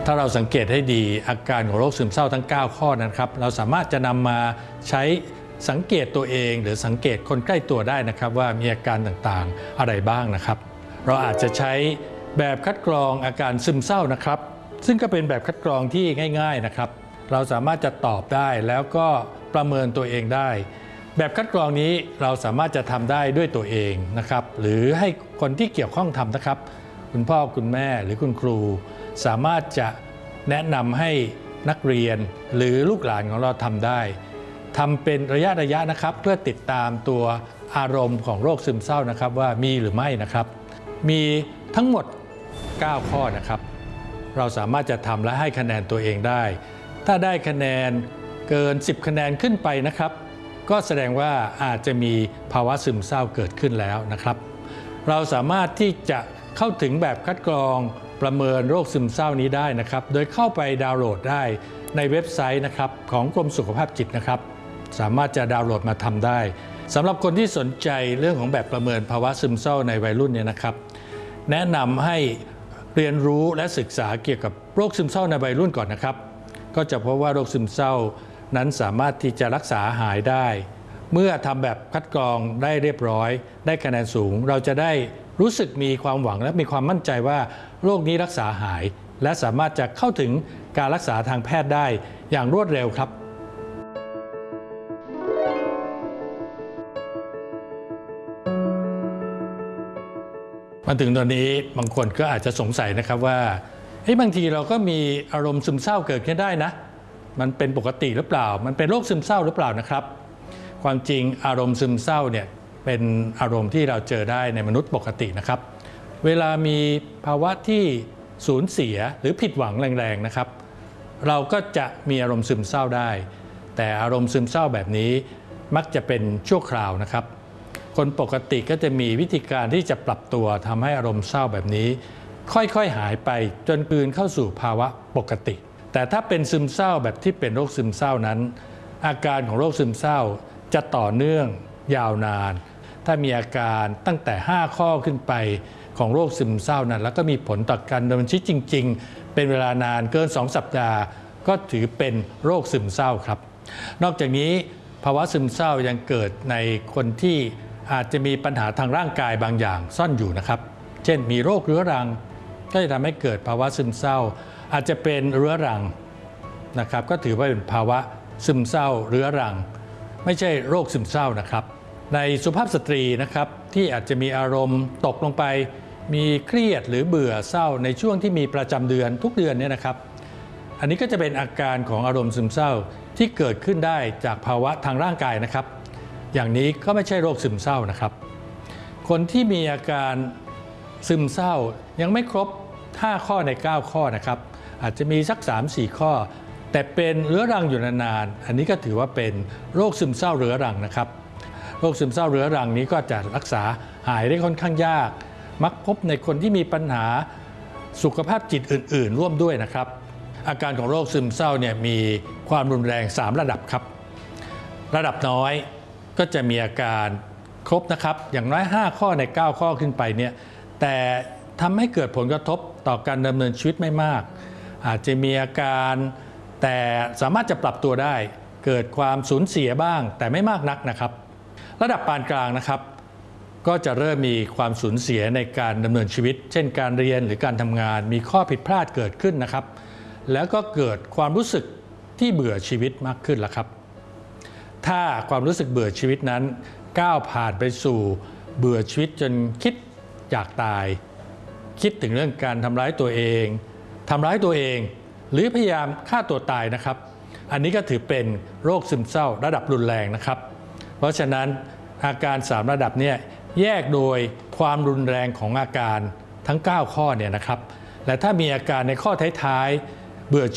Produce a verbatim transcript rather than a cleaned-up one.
ถ้าเราสังเกตให้ดีอาการของโรคซึมเศร้าทั้งเก้าข้อนั้นครับเราสามารถจะนำมาใช้สังเกตตัวเองหรือสังเกตคนใกล้ตัวได้นะครับว่ามีอาการต่างๆอะไรบ้างนะครับเราอาจจะใช้แบบคัดกรองอาการซึมเศร้านะครับซึ่งก็เป็นแบบคัดกรองที่ง่ายๆนะครับเราสามารถจะตอบได้แล้วก็ประเมินตัวเองได้แบบคัดกรองนี้เราสามารถจะทำได้ด้วยตัวเองนะครับหรือให้คนที่เกี่ยวข้องทำนะครับคุณพ่อคุณแม่หรือคุณครูสามารถจะแนะนำให้นักเรียนหรือลูกหลานของเราทำได้ทำเป็นระยะระยะนะครับเพื่อติดตามตัวอารมณ์ของโรคซึมเศร้านะครับว่ามีหรือไม่นะครับมีทั้งหมดเก้าข้อนะครับเราสามารถจะทำและให้คะแนนตัวเองได้ถ้าได้คะแนนเกินสิบคะแนนขึ้นไปนะครับก็แสดงว่าอาจจะมีภาวะซึมเศร้าเกิดขึ้นแล้วนะครับเราสามารถที่จะเข้าถึงแบบคัดกรองประเมินโรคซึมเศร้านี้ได้นะครับโดยเข้าไปดาวน์โหลดได้ในเว็บไซต์นะครับของกรมสุขภาพจิตนะครับสามารถจะดาวน์โหลดมาทำได้สำหรับคนที่สนใจเรื่องของแบบประเมินภาวะซึมเศร้าในวัยรุ่นเนี่ยนะครับแนะนำให้เรียนรู้และศึกษาเกี่ยวกับโรคซึมเศร้าในวัยรุ่นก่อนนะครับก็จะพบว่าโรคซึมเศร้านั้นสามารถที่จะรักษาหายได้เมื่อทำแบบคัดกรองได้เรียบร้อยได้คะแนนสูงเราจะได้รู้สึกมีความหวังและมีความมั่นใจว่าโรคนี้รักษาหายและสามารถจะเข้าถึงการรักษาทางแพทย์ได้อย่างรวดเร็วครับมาถึงตอนนี้บางคนก็อาจจะสงสัยนะครับว่าเฮ้ยบางทีเราก็มีอารมณ์ซึมเศร้าเกิดขึ้นได้นะมันเป็นปกติหรือเปล่ามันเป็นโรคซึมเศร้าหรือเปล่านะครับความจริงอารมณ์ซึมเศร้าเนี่ยเป็นอารมณ์ที่เราเจอได้ในมนุษย์ปกตินะครับเวลามีภาวะที่สูญเสียหรือผิดหวังแรงๆนะครับเราก็จะมีอารมณ์ซึมเศร้าได้แต่อารมณ์ซึมเศร้าแบบนี้มักจะเป็นชั่วคราวนะครับคนปกติก็จะมีวิธีการที่จะปรับตัวทำให้อารมณ์เศร้าแบบนี้ค่อยๆหายไปจนคืนเข้าสู่ภาวะปกติแต่ถ้าเป็นซึมเศร้าแบบที่เป็นโรคซึมเศร้านั้นอาการของโรคซึมเศร้าจะต่อเนื่องยาวนานถ้ามีอาการตั้งแต่ห้าข้อขึ้นไปของโรคซึมเศร้านั้นแล้วก็มีผลต่อการดำเนินชีวิตจริงๆเป็นเวลานานเกินสองสัปดาห์ก็ถือเป็นโรคซึมเศร้าครับนอกจากนี้ภาวะซึมเศร้ายังเกิดในคนที่อาจจะมีปัญหาทางร่างกายบางอย่างซ่อนอยู่นะครับเช่นมีโรคเรื้อรังก็จะทำให้เกิดภาวะซึมเศร้าอาจจะเป็นเรื้อรังนะครับก็ถือว่าเป็นภาวะซึมเศร้าเรื้อรังไม่ใช่โรคซึมเศร้านะครับในสุภาพสตรีนะครับที่อาจจะมีอารมณ์ตกลงไปมีเครียดหรือเบื่อเศร้าในช่วงที่มีประจำเดือนทุกเดือนเนี่ยนะครับอันนี้ก็จะเป็นอาการของอารมณ์ซึมเศร้าที่เกิดขึ้นได้จากภาวะทางร่างกายนะครับอย่างนี้ก็ไม่ใช่โรคซึมเศร้านะครับคนที่มีอาการซึมเศร้ายังไม่ครบห้าข้อในเก้าข้อนะครับอาจจะมีสัก สามถึงสี่ ข้อแต่เป็นเรื้อรังอยู่นานๆอันนี้ก็ถือว่าเป็นโรคซึมเศร้าเรื้อรังนะครับโรคซึมเศร้าเรื้อรังนี้ก็จะรักษาหายได้ค่อนข้างยากมักพบในคนที่มีปัญหาสุขภาพจิตอื่นๆร่วมด้วยนะครับอาการของโรคซึมเศร้าเนี่ยมีความรุนแรงสามระดับครับระดับน้อยก็จะมีอาการครบนะครับอย่างน้อยห้าข้อในเก้าข้อขึ้นไปเนี่ยแต่ทำให้เกิดผลกระทบต่อการดำเนินชีวิตไม่มากอาจจะมีอาการแต่สามารถจะปรับตัวได้เกิดความสูญเสียบ้างแต่ไม่มากนักนะครับระดับปานกลางนะครับก็จะเริ่มมีความสูญเสียในการดำเนินชีวิตเช่นการเรียนหรือการทำงานมีข้อผิดพลาดเกิดขึ้นนะครับแล้วก็เกิดความรู้สึกที่เบื่อชีวิตมากขึ้นแล้วครับถ้าความรู้สึกเบื่อชีวิตนั้นก้าวผ่านไปสู่เบื่อชีวิตจนคิดอยากตายคิดถึงเรื่องการทำร้ายตัวเองทำร้ายตัวเองหรือพยายามฆ่าตัวตายนะครับอันนี้ก็ถือเป็นโรคซึมเศร้าระดับรุนแรงนะครับเพราะฉะนั้นอาการสามระดับเนี่ยแยกโดยความรุนแรงของอาการทั้งเก้าข้อเนี่ยนะครับและถ้ามีอาการในข้อท้ายๆเบื่อ